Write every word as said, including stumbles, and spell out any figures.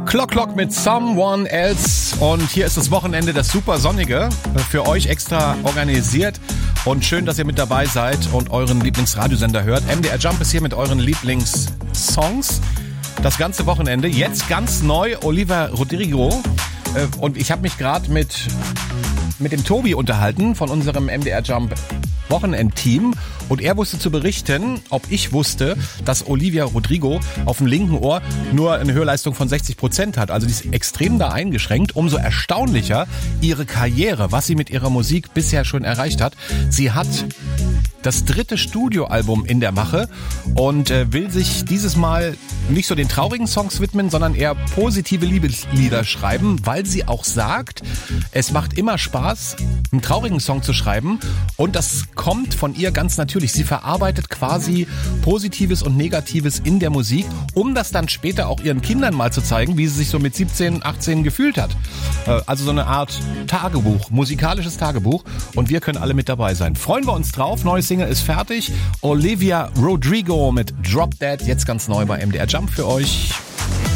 Clock Clock mit Someone Else und hier ist das Wochenende, das super sonnige, für euch extra organisiert und schön, dass ihr mit dabei seid und euren Lieblingsradiosender hört. M D R Jump ist hier mit euren Lieblingssongs. Das ganze Wochenende, jetzt ganz neu Olivia Rodrigo und ich habe mich gerade mit, mit dem Tobi unterhalten von unserem M D R Jump Wochenendteam und er wusste zu berichten, ob ich wusste, dass Olivia Rodrigo auf dem linken Ohr nur eine Hörleistung von sechzig Prozent hat. Also die ist extrem da eingeschränkt. Umso erstaunlicher ihre Karriere, was sie mit ihrer Musik bisher schon erreicht hat. Sie hat das dritte Studioalbum in der Mache und äh, will sich dieses Mal nicht so den traurigen Songs widmen, sondern eher positive Liebeslieder schreiben, weil sie auch sagt, es macht immer Spaß, einen traurigen Song zu schreiben und das kommt von ihr ganz natürlich. Sie verarbeitet quasi Positives und Negatives in der Musik, um das dann später auch ihren Kindern mal zu zeigen, wie sie sich so mit siebzehn, achtzehn gefühlt hat. Äh, also so eine Art Tagebuch, musikalisches Tagebuch und wir können alle mit dabei sein. Freuen wir uns drauf, neue Single ist fertig. Olivia Rodrigo mit Drop Dead, jetzt ganz neu bei M D R Jump für euch.